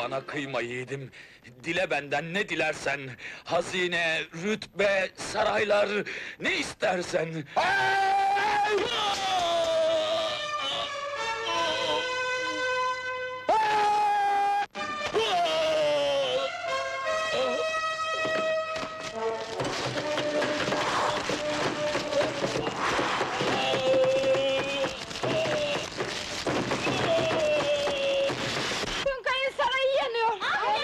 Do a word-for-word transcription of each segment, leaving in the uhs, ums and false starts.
Bana kıyma yiğidim. Dile benden ne dilersen. Hazine, rütbe, saraylar, ne istersen. Tunkay'ın sarayı yanıyor!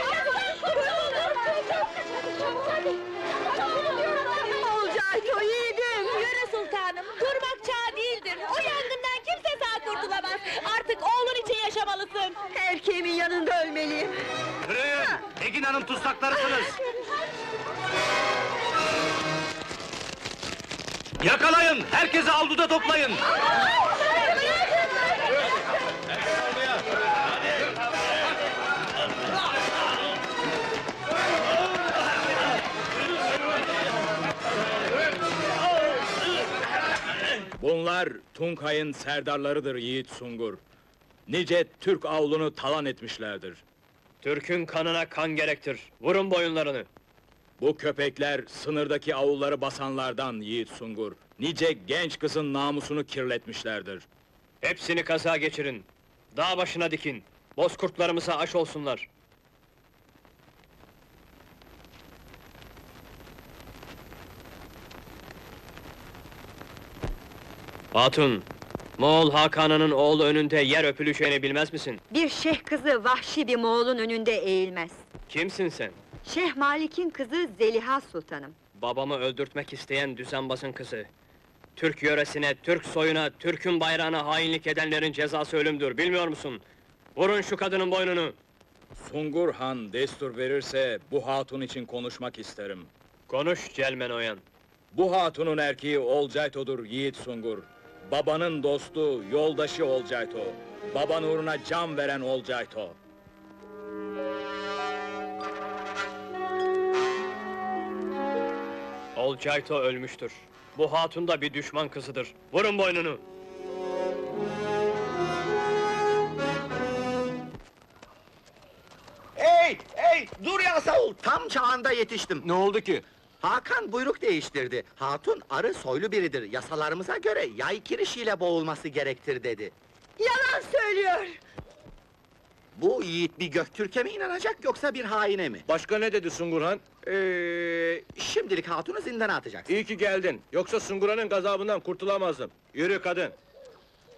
Olcayto yiğidim! Yürü sultanım, durmak çağı değildir. O yangından kimse sağ kurtulamaz. Artık oğlun için yaşamalısın. Erkeğimin yanında ölmeliyim! Yürüyün! Egin Hanım tutsaklarısınız! Yakalayın! Herkesi avluda toplayın! Bunlar Tunkay'ın serdarlarıdır Yiğit Sungur. Nice Türk avlunu talan etmişlerdir. Türk'ün kanına kan gerektir. Vurun boyunlarını. Bu köpekler sınırdaki avulları basanlardan Yiğit Sungur. Nice genç kızın namusunu kirletmişlerdir. Hepsini kaza geçirin. Dağ başına dikin. Bozkurtlarımıza aş olsunlar. Hatun, Moğol Hakan'ın oğlu önünde yer öpüleceğini bilmez misin? Bir şeyh kızı vahşi bir Moğol'un önünde eğilmez. Kimsin sen? Şeyh Malik'in kızı Zeliha Sultanım. Babamı öldürtmek isteyen düzenbazın kızı. Türk yöresine, Türk soyuna, Türk'ün bayrağına hainlik edenlerin cezası ölümdür, bilmiyor musun? Vurun şu kadının boynunu! Sungur Han destur verirse bu hatun için konuşmak isterim. Konuş Celmen Oyan! Bu hatunun erkeği Olcayto'dur Yiğit Sungur. Babanın dostu, yoldaşı Olcayto. Baban uğruna can veren Olcayto. Olcayto ölmüştür. Bu hatun da bir düşman kızıdır. Vurun boynunu! Hey, hey, dur ya Saul, tam çağında yetiştim. Ne oldu ki? Hakan buyruk değiştirdi. Hatun arı soylu biridir. Yasalarımıza göre yay kirişiyle boğulması gerektir dedi. Yalan söylüyor! Bu yiğit bir Göktürk'e mi inanacak yoksa bir haine mi? Başka ne dedi Sungurhan? Ee, şimdilik hatunu zindana atacaksın. İyi ki geldin. Yoksa Sungurhan'ın gazabından kurtulamazdın. Yürü kadın!